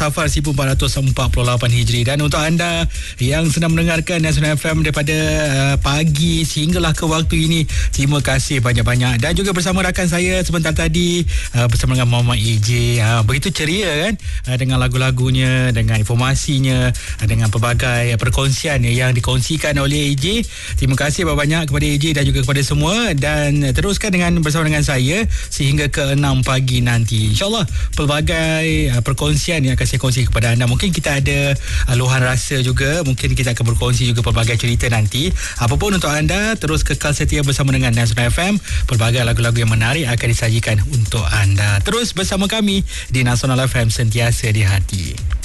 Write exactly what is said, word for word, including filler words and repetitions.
Safar seribu empat ratus empat puluh lapan Hijri. Dan untuk anda yang sedang mendengarkan Nasional F M daripada uh, pagi sehinggalah ke waktu ini, terima kasih banyak-banyak. Dan juga bersama rakan saya sebentar tadi uh, bersama dengan Muhammad A J, uh, begitu ceria kan, uh, dengan lagu-lagunya, dengan informasinya, uh, dengan pelbagai perkongsian yang dikongsikan oleh A J. Terima kasih banyak-banyak kepada A J dan juga kepada semua. Dan uh, teruskan dengan bersama dengan saya sehingga ke enam pagi nanti. InsyaAllah pelbagai uh, perkongsian yang akan saya kongsi kepada anda. Mungkin kita ada uh, luahan rasa juga, mungkin kita akan berkongsi juga pelbagai cerita nanti. Apapun untuk anda, terus kekal setia bersama dengan Nasional F M. Pelbagai lagu-lagu yang menarik akan disajikan untuk anda. Terus bersama kami di Nasional F M, sentiasa di hati.